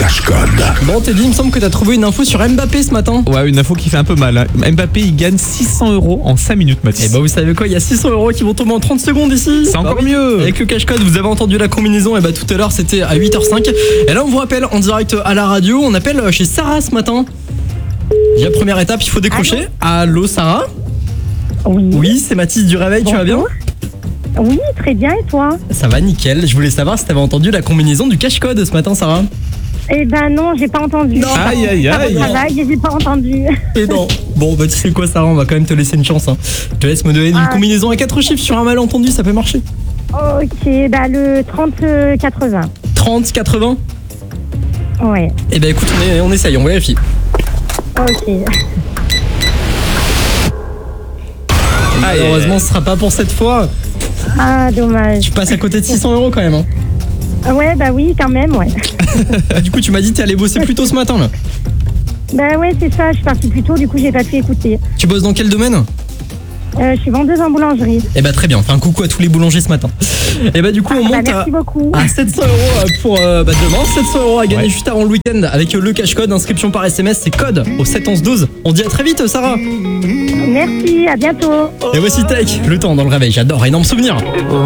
cache-code. Bon, Teddy, il me semble que t'as trouvé une info sur Mbappé ce matin. Ouais, une info qui fait un peu mal. Hein. Mbappé, il gagne 600 € en 5 minutes, Et Mathis. bah, vous savez quoi, il y a 600 € qui vont tomber en 30 secondes ici. C'est encore oui. mieux. Avec le cache-code, vous avez entendu la combinaison. Et bah, tout à l'heure, c'était à 8h05. Et là, on vous rappelle en direct à la radio. On appelle chez Sarah ce matin. Déjà, première étape, il faut décrocher. Allô, Sarah? Oui. Oui, c'est Mathis du Réveil, tu vas bien? Oui, très bien, et toi? Ça va, nickel. Je voulais savoir si t'avais entendu la combinaison du cache-code ce matin, Sarah. Eh ben non, j'ai pas entendu. Non. Aïe, aïe, aïe. Travail, j'ai pas entendu. Et non. Bon, bah, tu sais quoi, Sarah, on va quand même te laisser une chance. Hein. Je te laisse me donner une combinaison à 4 chiffres sur un malentendu, ça peut marcher. Ok, bah le 30-80. 30, 80. Ouais, Eh ben, écoute, on essaye, on vérifie. ok. Malheureusement, ce sera pas pour cette fois. Ah, dommage. Tu passes à côté de 600 € quand même. Hein. Ouais, bah oui, quand même, ouais. Du coup, tu m'as dit que tu allais bosser plus tôt ce matin là. Bah ouais, c'est ça, je suis partie plus tôt, du coup j'ai pas pu écouter. Tu bosses dans quel domaine? Je suis vendeuse en boulangerie. Eh ben très bien, fais un coucou à tous les boulangers ce matin. Et bah du coup on monte merci beaucoup. à 700 € pour demain, 700 € à gagner juste avant le week-end avec le cache-code, inscription par SMS, c'est code au 7 11 12. On dit à très vite Sarah. Merci, à bientôt. Et voici Tech, le temps dans le réveil, j'adore, énorme souvenir.